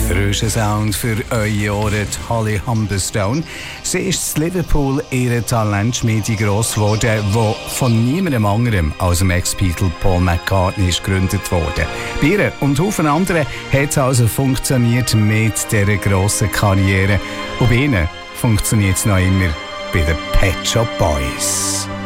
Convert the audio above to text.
Frischer Sound für eure Ohren, Holly Humberstone. Sie ist in Liverpool ihre Talentschmiede gross geworden, die von niemandem anderem als dem Ex-Beatle Paul McCartney ist gegründet wurde. Bei ihr und Haufen anderen hat es also funktioniert mit dieser grossen Karriere. Und bei ihnen funktioniert es noch immer bei den Pet Shop Boys.